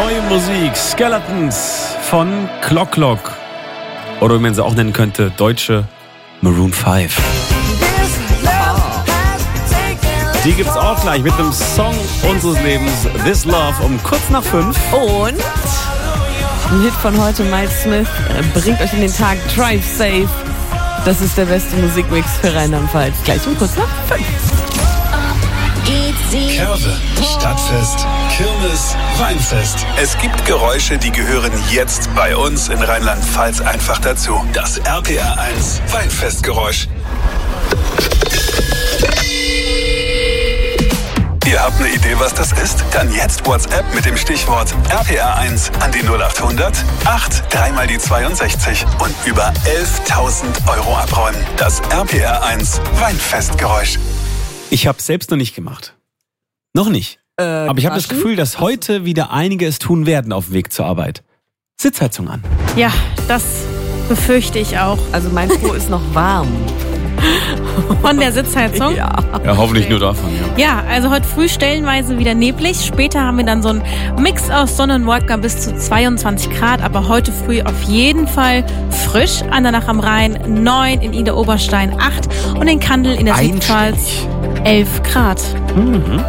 Neue Musik, Skeletons von Clock Clock. Oder wie man sie auch nennen könnte, deutsche Maroon 5. Die gibt's auch gleich mit dem Song unseres Lebens, This Love, um kurz nach 5. Und ein Hit von heute, Miles Smith, bringt euch in den Tag, Drive Safe. Das ist der beste Musikmix für Rheinland-Pfalz. Gleich um kurz nach 5. Curve, Stadtfest, Kirmes, Weinfest. Es gibt Geräusche, die gehören jetzt bei uns in Rheinland-Pfalz einfach dazu. Das RPR1 Weinfestgeräusch. Ihr habt eine Idee, was das ist? Dann jetzt WhatsApp mit dem Stichwort RPR1 an die 0800 8 3 mal die 62 und über 11.000 € abräumen. Das RPR1 Weinfestgeräusch. Ich habe es selbst noch nicht gemacht. Noch nicht. Aber ich habe das Gefühl, dass heute wieder einige es tun werden auf dem Weg zur Arbeit. Sitzheizung an. Ja, das befürchte ich auch. Also mein Po ist noch warm. Von der Sitzheizung? Ja. Ja, hoffentlich nur davon, ja. Ja, also heute früh stellenweise wieder neblig. Später haben wir dann so einen Mix aus Sonne und Wolken bis zu 22 Grad. Aber heute früh auf jeden Fall frisch. Andernach am Rhein 9, in Ida-Oberstein 8 und in Kandel in der Südpfalz 11 Grad. Mhm.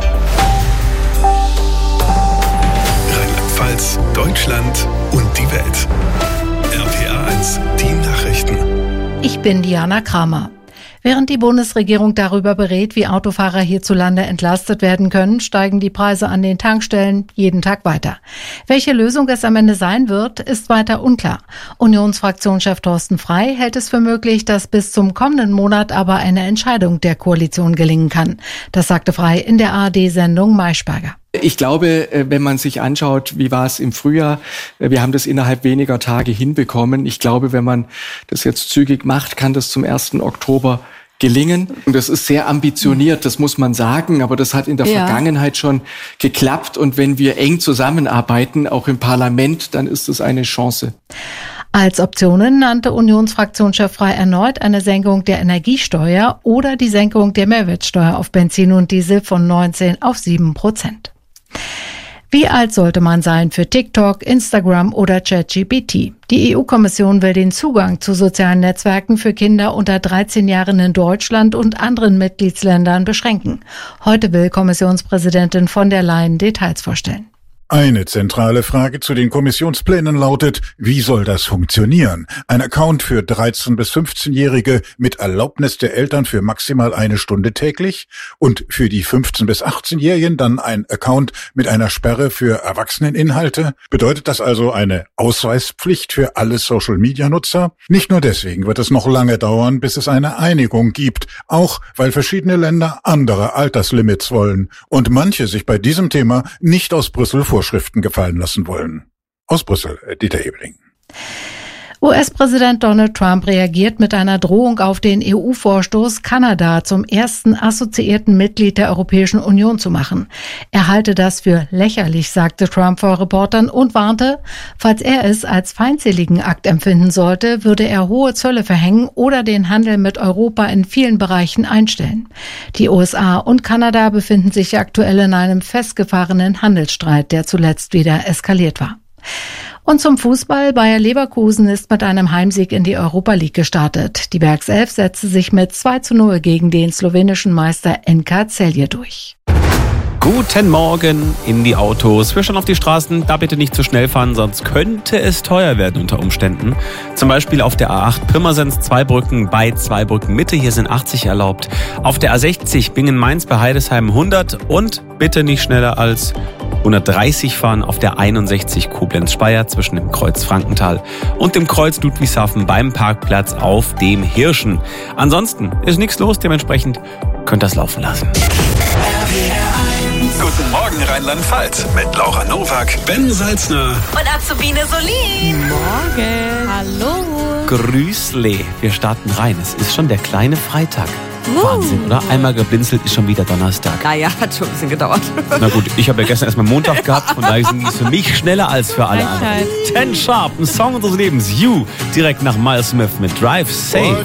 Rheinland-Pfalz, Deutschland und die Welt. RPR1, die Nachrichten. Ich bin Diana Kramer. Während die Bundesregierung darüber berät, wie Autofahrer hierzulande entlastet werden können, steigen die Preise an den Tankstellen jeden Tag weiter. Welche Lösung es am Ende sein wird, ist weiter unklar. Unionsfraktionschef Thorsten Frey hält es für möglich, dass bis zum kommenden Monat aber eine Entscheidung der Koalition gelingen kann. Das sagte Frey in der ARD-Sendung Maischberger. Ich glaube, wenn man sich anschaut, wie war es im Frühjahr, wir haben das innerhalb weniger Tage hinbekommen. Ich glaube, wenn man das jetzt zügig macht, kann das zum 1. Oktober gelingen. Und das ist sehr ambitioniert, das muss man sagen, aber das hat in der Vergangenheit schon geklappt. Und wenn wir eng zusammenarbeiten, auch im Parlament, dann ist das eine Chance. Als Optionen nannte Unionsfraktionschef Frey erneut eine Senkung der Energiesteuer oder die Senkung der Mehrwertsteuer auf Benzin und Diesel von 19 auf 7%. Wie alt sollte man sein für TikTok, Instagram oder ChatGPT? Die EU-Kommission will den Zugang zu sozialen Netzwerken für Kinder unter 13 Jahren in Deutschland und anderen Mitgliedsländern beschränken. Heute will Kommissionspräsidentin von der Leyen Details vorstellen. Eine zentrale Frage zu den Kommissionsplänen lautet, wie soll das funktionieren? Ein Account für 13- bis 15-Jährige mit Erlaubnis der Eltern für maximal 1 Stunde täglich und für die 15- bis 18-Jährigen dann ein Account mit einer Sperre für Erwachseneninhalte? Bedeutet das also eine Ausweispflicht für alle Social-Media-Nutzer? Nicht nur deswegen wird es noch lange dauern, bis es eine Einigung gibt, auch weil verschiedene Länder andere Alterslimits wollen und manche sich bei diesem Thema nicht aus Brüssel Vorschriften gefallen lassen wollen. Aus Brüssel, Dieter Ebeling. US-Präsident Donald Trump reagiert mit einer Drohung auf den EU-Vorstoß, Kanada zum ersten assoziierten Mitglied der Europäischen Union zu machen. Er halte das für lächerlich, sagte Trump vor Reportern und warnte, falls er es als feindseligen Akt empfinden sollte, würde er hohe Zölle verhängen oder den Handel mit Europa in vielen Bereichen einstellen. Die USA und Kanada befinden sich aktuell in einem festgefahrenen Handelsstreit, der zuletzt wieder eskaliert war. Und zum Fußball. Bayer Leverkusen ist mit einem Heimsieg in die Europa League gestartet. Die Bergself setzte sich mit 2:0 gegen den slowenischen Meister NK Celje durch. Guten Morgen in die Autos. Wir schauen auf die Straßen, da bitte nicht zu schnell fahren, sonst könnte es teuer werden unter Umständen. Zum Beispiel auf der A8 Pirmasens-Zweibrücken bei Zweibrücken Mitte, hier sind 80 erlaubt. Auf der A60 Bingen-Mainz bei Heidesheim 100 und bitte nicht schneller als 130 fahren auf der 61 Koblenz-Speyer zwischen dem Kreuz Frankenthal und dem Kreuz Ludwigshafen beim Parkplatz auf dem Hirschen. Ansonsten ist nichts los, dementsprechend könnt ihr das laufen lassen. Guten Morgen Rheinland-Pfalz mit Laura Nowak, Ben Salzner Und Azubine Solin. Morgen. Hallo. Grüßle, wir starten rein. Es ist schon der kleine Freitag. Wahnsinn, oder? Einmal geblinzelt ist schon wieder Donnerstag. Naja, hat schon ein bisschen gedauert. Na gut, ich habe ja gestern erstmal Montag gehabt und daher ging es für mich schneller als für alle anderen. 10 Sharp, ein Song unseres Lebens, You, direkt nach Miles Smith mit Drive Safe.